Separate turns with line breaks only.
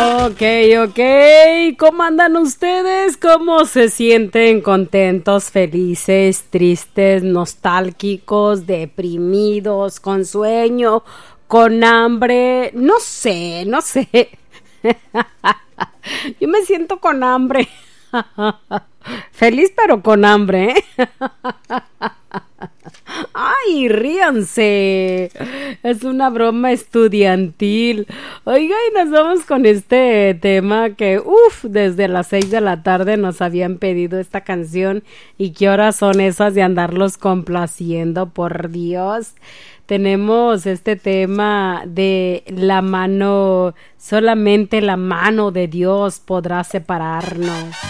Ok, ok. ¿Cómo andan ustedes? ¿Cómo se sienten? ¿Contentos, felices, tristes, nostálgicos, deprimidos, con sueño, con hambre? No sé, no sé. Yo me siento con hambre. Feliz pero con hambre, ¿eh? Ay, ríanse. Es una broma estudiantil. Oiga, y nos vamos con este tema que, desde las 6 de la tarde nos habían pedido esta canción. ¿Y qué horas son esas de andarlos complaciendo? Por Dios. Tenemos este tema de la mano, solamente la mano de Dios podrá separarnos.